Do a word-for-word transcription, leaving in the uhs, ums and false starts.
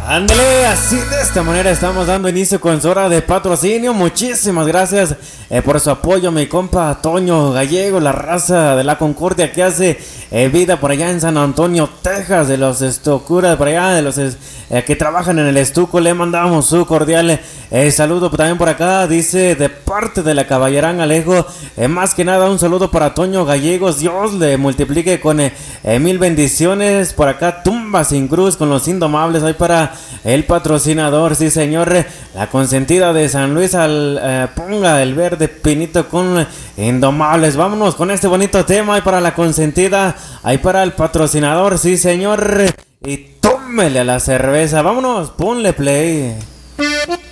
Ándale, así de esta manera estamos dando inicio con su hora de patrocinio. Muchísimas gracias eh, por su apoyo, mi compa Toño Gallego, la raza de la Concordia que hace eh, vida por allá en San Antonio, Texas, de los estucuras por allá, de los eh, que trabajan en el estuco. Le mandamos su cordial eh, saludo también por acá, dice de parte de la Caballerán Alejo. Eh, más que nada un saludo para Toño Gallegos, Dios le multiplique con eh, eh, mil bendiciones. Por acá Tumba Sin Cruz con los Indomables, hay para el patrocinador, sí señor, la consentida de San Luis, al eh, ponga el verde pinito con Indomables. Vámonos con este bonito tema, hay para la consentida, hay para el patrocinador, sí señor, y tómele a la cerveza. Vámonos, ponle play.